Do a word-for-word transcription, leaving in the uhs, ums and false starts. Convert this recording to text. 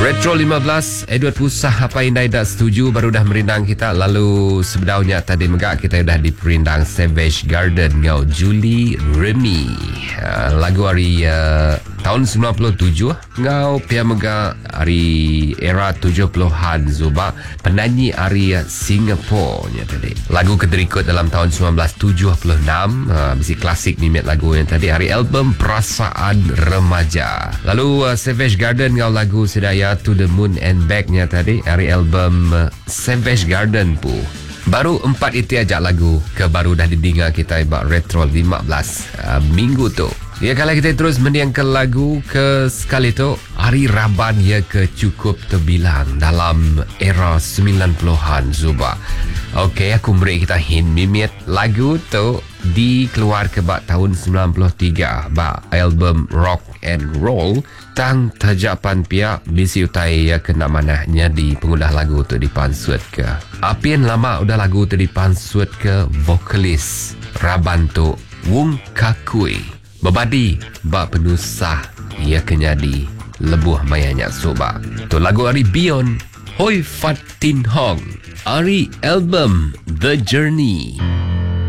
Retro lima belas, Edward Pusah apa indai dah setuju baru dah merindang kita. Lalu sebenarnya tadi megak kita dah diperindang Savage Garden ngau Julie Remy. Uh, lagu hari uh, tahun sembilan puluh tujuh ngau pia megak hari era tujuh puluhan Zuba penyanyi hari Singapore nya tadi. Lagu keterikut dalam tahun sembilan belas tujuh puluh enam, uh, mesti klasik ni met lagu yang tadi hari album Perasaan Remaja. Lalu uh, Savage Garden ngau lagu sedaya To the Moon and Back nya tadi hari album uh, Savage Garden pu. Baru empat itu aja lagu ke baru dah didengar kita ibak Retro lima belas uh, minggu tu. Ya, kalau kita terus mendiang ke lagu ke sekali tu hari Raban ya ke cukup terbilang dalam era sembilan puluhan Zuba. Okey, aku beri kita hint mimit lagu tu dikeluar ke bak tahun sembilan puluh tiga bak album Rock and Roll tang tajapan pihak bisi utai ya kena manahnya di pengundah lagu tu dipansut ke apian lama udah lagu tu dipansut ke vokalis Raban tu Wong Kakui babadi bak penusah ia kenyadi lebuh mayanya soba tu lagu hari Beyond Hoi Fat Tin Hong hari album The Journey.